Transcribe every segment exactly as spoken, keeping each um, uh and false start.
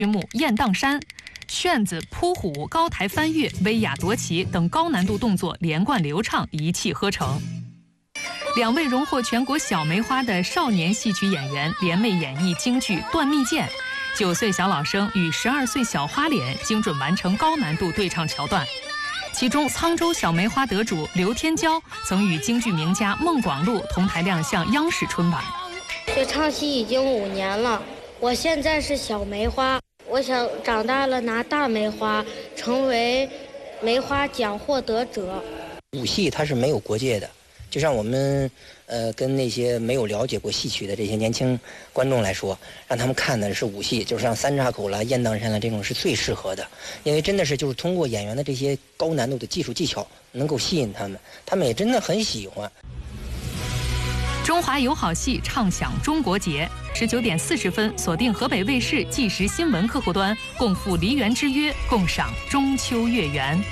幕《雁荡山》。旋子、扑虎、高台翻越、威亚夺旗等高难度动作连贯流畅，一气呵成。两位荣获全国小梅花的少年戏曲演员联袂演绎京剧《断蜜饯》，九岁小老生与十二岁小花脸精准完成高难度对唱桥段。其中，沧州小梅花得主刘天骄曾与京剧名家孟广禄同台亮相央视春晚。 学唱戏已经五年了，我现在是小梅花。我想长大了拿大梅花，成为梅花奖获得者。 武戏它是没有国界的，就像我们呃跟那些没有了解过戏曲的这些年轻观众来说，让他们看的是武戏，就是像三岔口啦、雁荡山啦这种是最适合的，因为真的是就是通过演员的这些高难度的技术技巧，能够吸引他们，他们也真的很喜欢。 中华有好戏，唱响中国节。十九点四十分，锁定河北卫视纪实新闻客户端，共赴梨园之约，共赏中秋月圆。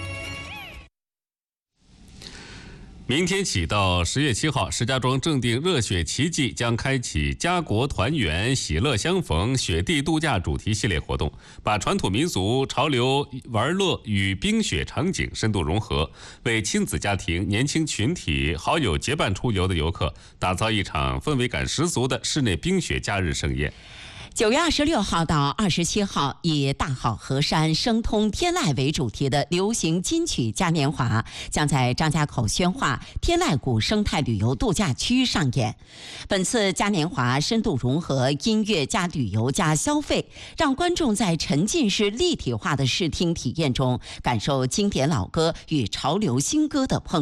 明天起到十月七号，石家庄正定热血奇迹将开启家国团圆、喜乐相逢、雪地度假主题系列活动，把传统民俗、潮流玩乐与冰雪场景深度融合，为亲子家庭、年轻群体、好友结伴出游的游客打造一场氛围感十足的室内冰雪假日盛宴。 九月二十六号到二十七号，以大好河山、生通天籁为主题的流行金曲嘉年华将在张家口宣化天籁谷生态旅游度假区上演。本次嘉年华深度融合音乐加旅游加消费，让观众在沉浸式立体化的视听体验中，感受经典老歌与潮流新歌的碰